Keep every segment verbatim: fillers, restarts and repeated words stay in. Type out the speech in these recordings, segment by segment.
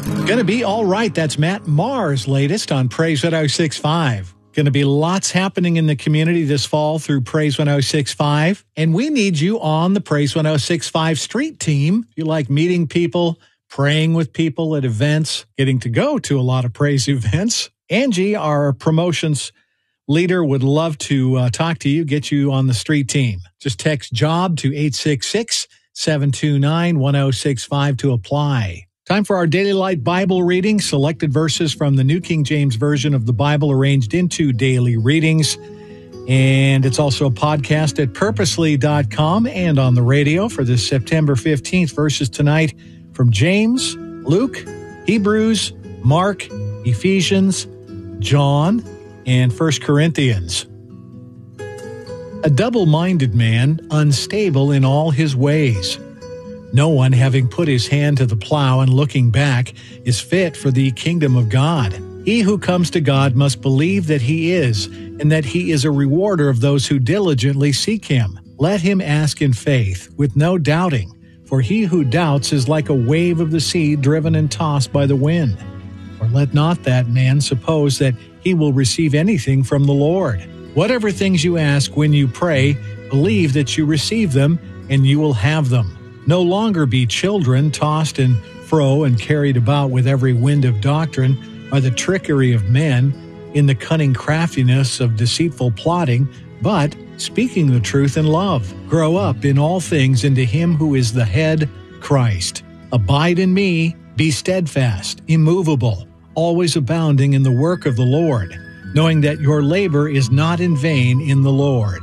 Going to be all right. That's Matt Maher's latest on Praise one oh six point five. Going to be lots happening in the community this fall through Praise one oh six point five. And we need you on the Praise one oh six point five street team. If you like meeting people, praying with people at events, getting to go to a lot of praise events. Angie, our promotions leader, would love to uh, talk to you, get you on the street team. Just text JOB to eight six six, seven two nine, one oh six five to apply. Time for our Daily Light Bible reading, selected verses from the New King James Version of the Bible arranged into daily readings. And it's also a podcast at purposely dot com and on the radio for this September fifteenth. Verses tonight from James, Luke, Hebrews, Mark, Ephesians, John, and First Corinthians. A double-minded man, unstable in all his ways. No one, having put his hand to the plow and looking back, is fit for the kingdom of God. He who comes to God must believe that he is, and that he is a rewarder of those who diligently seek him. Let him ask in faith, with no doubting, for he who doubts is like a wave of the sea driven and tossed by the wind. Or let not that man suppose that he will receive anything from the Lord. Whatever things you ask when you pray, believe that you receive them, and you will have them. No longer be children, tossed and fro and carried about with every wind of doctrine by the trickery of men, in the cunning craftiness of deceitful plotting, but, speaking the truth in love, grow up in all things into him who is the head, Christ. Abide in me, be steadfast, immovable, always abounding in the work of the Lord, knowing that your labor is not in vain in the Lord.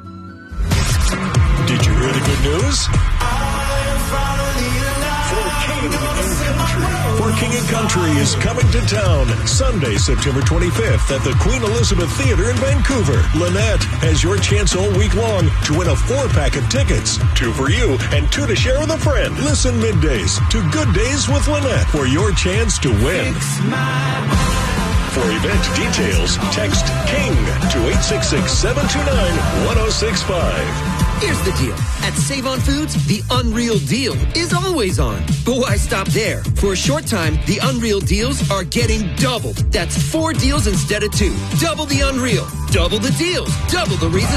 Did you hear the good news? For King and Country is coming to town Sunday, September twenty-fifth at the Queen Elizabeth Theater in Vancouver. Lynette has your chance all week long to win a four-pack of tickets. Two for you and two to share with a friend. Listen middays to Good Days with Lynette for your chance to win. For event details, text KING to eight six six, seven two nine, one oh six five. Here's the deal. At Save-On Foods, the Unreal Deal is always on. But why stop there? For a short time, the Unreal Deals are getting doubled. That's four deals instead of two. Double the Unreal. Double the deals. Double the reasons